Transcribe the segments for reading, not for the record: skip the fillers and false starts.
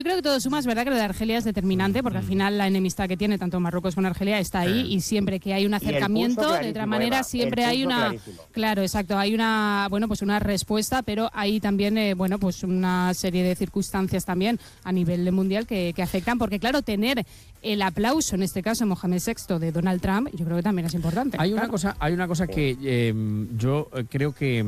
Yo creo que todo suma, es verdad que lo de Argelia es determinante, porque al final la enemistad que tiene tanto Marruecos con Argelia está ahí, y siempre que hay un acercamiento, de otra manera siempre hay una... Clarísimo. Claro, exacto, hay una, bueno, pues una respuesta, pero hay también, bueno, pues una serie de circunstancias también a nivel mundial que afectan, porque claro, tener el aplauso, en este caso Mohamed VI, de Donald Trump, yo creo que también es importante. Hay claro. una cosa que yo creo que,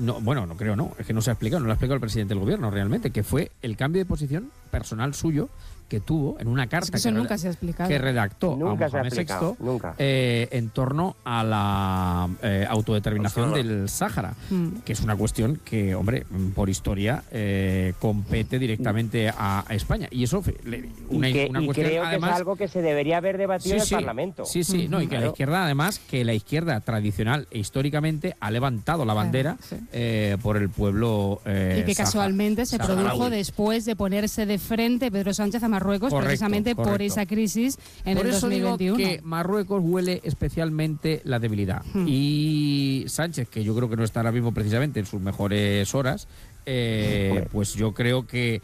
es que no se ha explicado, no lo ha explicado el presidente del gobierno realmente, que fue el cambio de posición personal suyo que tuvo en una carta nunca se ha explicado. que redactó a Mohamed VI en torno a la autodeterminación del Sáhara, que es una cuestión que, hombre, por historia compete directamente a España. Y eso, una cuestión, creo además, que es algo que se debería haber debatido en el Parlamento. Sí, no, y que la izquierda, además, que la izquierda tradicional e históricamente ha levantado la bandera por el pueblo y que casualmente se produjo después de ponerse de frente Pedro Sánchez a Marruecos, precisamente por esa crisis en el 2021. Por eso digo que Marruecos huele especialmente la debilidad. Y Sánchez, que yo creo que no está ahora mismo precisamente en sus mejores horas, pues yo creo que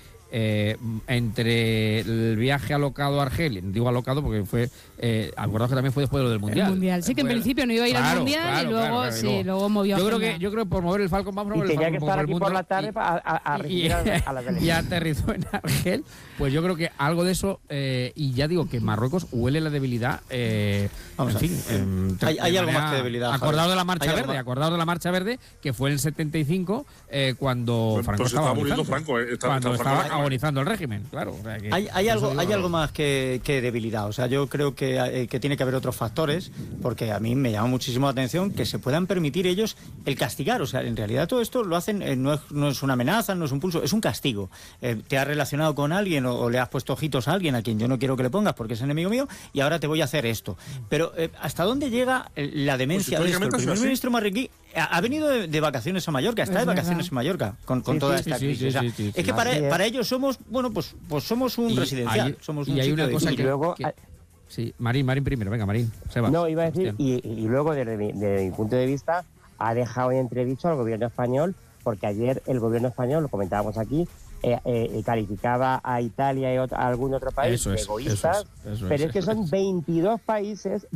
entre el viaje alocado a Argelia, digo alocado porque fue, acordaos que también fue después de lo del Mundial. El Mundial, sí, que en principio no iba a ir al Mundial, y luego luego movió. Yo creo que por mover el Falcon vamos a mover y el Falcon. Tenía que estar aquí por la tarde a recibir a la delegación. Y aterrizó en Argel, pues yo creo que algo de eso, y ya digo que Marruecos huele la debilidad, vamos, en fin. Hay algo más que debilidad. Acordado de la Marcha Verde, que fue en el 75, cuando Franco estaba muriendo Franco, estaba agonizando el régimen, claro. O sea que hay algo más que debilidad. O sea, yo creo que tiene que haber otros factores, porque a mí me llama muchísimo la atención que se puedan permitir ellos el castigar. O sea, en realidad todo esto lo hacen, no es una amenaza, no es un pulso, es un castigo. Te has relacionado con alguien o le has puesto ojitos a alguien a quien yo no quiero que le pongas porque es enemigo mío, y ahora te voy a hacer esto. Pero ¿hasta dónde llega la demencia de esto? El primer ministro marroquí ha venido de vacaciones a Mallorca, está de vacaciones en Mallorca con toda esta crisis. Es que para ellos somos, bueno, pues somos un residencial, somos un hay una cosa y luego sí, Marín primero, venga, Marín. Sebas. No, iba a decir, y luego desde mi punto de vista ha dejado en entredicho al gobierno español, porque ayer el gobierno español, lo comentábamos aquí, calificaba a Italia y a algún otro país de egoístas, pero es que son 22 países,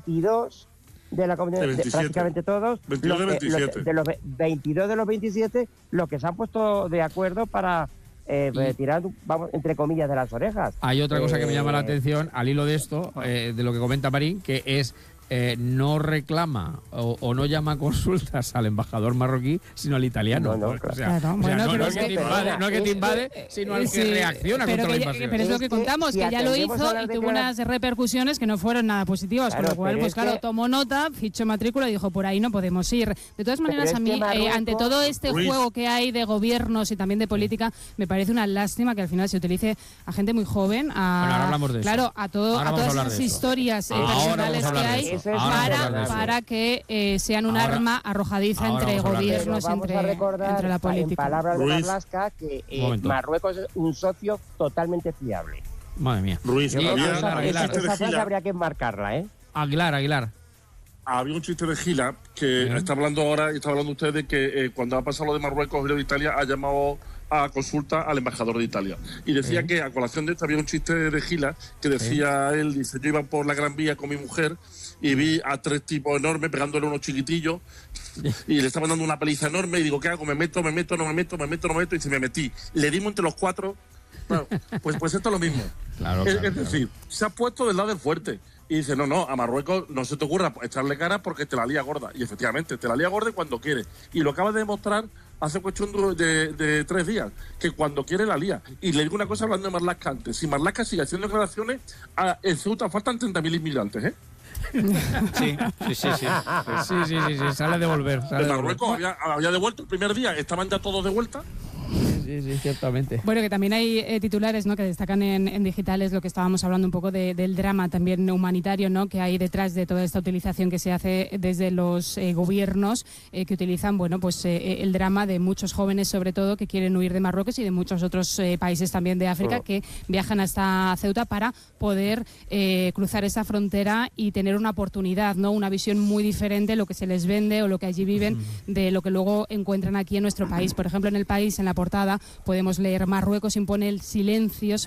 22 de la comunidad, prácticamente todos, 22 de 27. De los 22 de los 27, los que se han puesto de acuerdo para tirar, vamos, entre comillas, de las orejas. Hay otra cosa que me llama la atención al hilo de esto, de lo que comenta Marín, que es no reclama o no llama a consultas al embajador marroquí, sino al italiano. No, no es que te invade, sino al que reacciona contra la invasión. Pero es lo que contamos, que ya lo hizo y tuvo unas repercusiones que no fueron nada positivas, con lo cual, pues claro, tomó nota, fichó matrícula y dijo, por ahí no podemos ir. De todas maneras, a mí, ante todo este juego que hay de gobiernos y también de política, me parece una lástima que al final se utilice a gente muy joven, ahora hablamos de eso. Claro, a todas esas historias personales que hay, para que sean un arma arrojadiza entre gobiernos, entre la política. En palabras de Marlaska, que Marruecos es un socio totalmente fiable. Madre mía. Ruiz, esa frase habría que enmarcarla, ¿eh? Aguilar. Había un chiste de Gila que está hablando ahora, y está hablando usted de que cuando ha pasado lo de Marruecos y lo de Italia, ha llamado a consulta al embajador de Italia. Y decía que a colación de esto había un chiste de Gila que decía él, dice, yo iba por la Gran Vía con mi mujer y vi a 3 tipos enormes pegándole a unos chiquitillos y le estaban dando una paliza enorme y digo, ¿qué hago? ¿Me meto? Y dice, me metí. Le dimos entre los 4. Claro, pues esto es lo mismo. Claro, es decir, se ha puesto del lado del fuerte. Y dice, no, a Marruecos no se te ocurra echarle cara porque te la lía gorda. Y efectivamente, te la lía gorda cuando quiere. Y lo acaba de demostrar hace cuestión de 3 días, que cuando quiere la lía. Y le digo una cosa hablando de Marlaska antes. Si Marlaska sigue haciendo declaraciones, en Ceuta faltan 30.000 inmigrantes, ¿eh? Sí, sale a devolver. En Marruecos había devuelto el primer día, estaban ya todos de vuelta. Sí, ciertamente. Bueno, que también hay titulares, ¿no?, que destacan en digitales lo que estábamos hablando un poco del drama también humanitario, ¿no?, que hay detrás de toda esta utilización que se hace desde los gobiernos que utilizan, bueno, pues el drama de muchos jóvenes, sobre todo, que quieren huir de Marruecos y de muchos otros países también de África que viajan hasta Ceuta para poder cruzar esa frontera y tener una oportunidad, ¿no?, una visión muy diferente de lo que se les vende o lo que allí viven de lo que luego encuentran aquí en nuestro país. Por ejemplo, en El País, en la portada, podemos leer: Marruecos impone el silencio